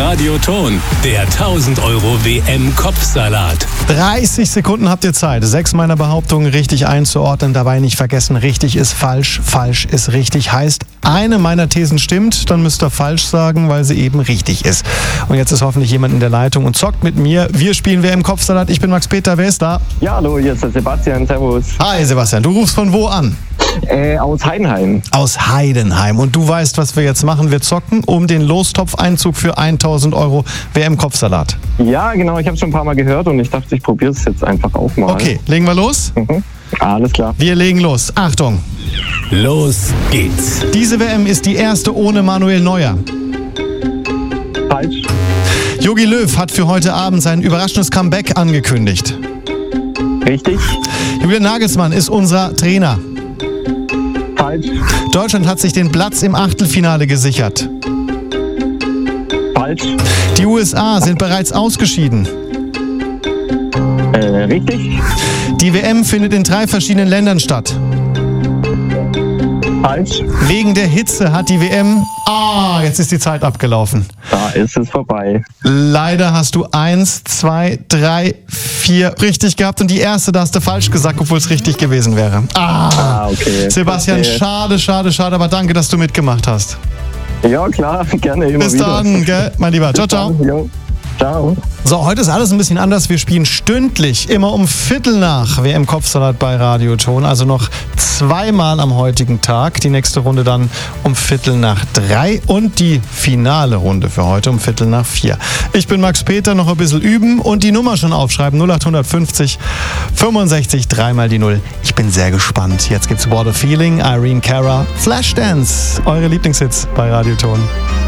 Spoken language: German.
Radio Ton, der 1000 Euro WM-Kopfsalat. 30 Sekunden habt ihr Zeit, 6 meiner Behauptungen richtig einzuordnen. Dabei nicht vergessen, richtig ist falsch, falsch ist richtig. Heißt, eine meiner Thesen stimmt, dann müsst ihr falsch sagen, weil sie eben richtig ist. Und jetzt ist hoffentlich jemand in der Leitung und zockt mit mir. Wir spielen WM-Kopfsalat. Ich bin Max Peter, wer ist da? Ja, hallo, hier ist der Sebastian, servus. Hi Sebastian, du rufst von wo an? Aus Heidenheim. Aus Heidenheim. Und du weißt, was wir jetzt machen. Wir zocken um den Lostopf-Einzug für 1000 Euro WM-Kopfsalat. Ja, genau, ich habe schon ein paar Mal gehört und ich dachte, ich probiere es jetzt einfach auch mal. Okay, legen wir los? Alles klar. Wir legen los. Achtung. Los geht's. Diese WM ist die erste ohne Manuel Neuer. Falsch. Jogi Löw hat für heute Abend sein überraschendes Comeback angekündigt. Richtig. Julian Nagelsmann ist unser Trainer. Falsch. Deutschland hat sich den Platz im Achtelfinale gesichert. Falsch. Die USA sind bereits ausgeschieden. Richtig. Die WM findet in 3 verschiedenen Ländern statt. Falsch. Wegen der Hitze hat die WM... jetzt ist die Zeit abgelaufen. Da ist es vorbei. Leider hast du 1, 2, 3, 4 richtig gehabt und die erste, da hast du falsch gesagt, obwohl es richtig gewesen wäre. Okay. Sebastian, Okay. schade, aber danke, dass du mitgemacht hast. Ja, klar, gerne immer Bis wieder. dann, gell, mein Lieber. Ciao, ciao. Jo. Ciao. So, heute ist alles ein bisschen anders. Wir spielen stündlich, immer um 15:15 WM-Kopfsalat bei Radio Ton. Also noch 2-mal am heutigen Tag. Die nächste Runde dann um 3:15 und die finale Runde für heute um 3:45. Ich bin Max Peter, noch ein bisschen üben und die Nummer schon aufschreiben. 0850 65 3 die 0. Ich bin sehr gespannt. Jetzt gibt's What a Feeling, Irene Cara, Flashdance. Eure Lieblingshits bei Radio Ton.